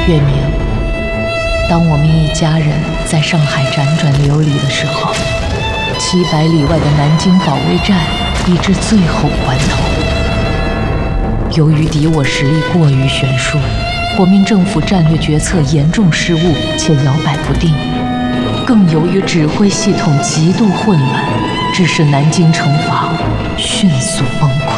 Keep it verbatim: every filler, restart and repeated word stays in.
月明，当我们一家人在上海辗转流离的时候，七百里外的南京保卫战已至最后关头。由于敌我实力过于悬殊，国民政府战略决策严重失误且摇摆不定，更由于指挥系统极度混乱，致使南京城防迅速崩溃。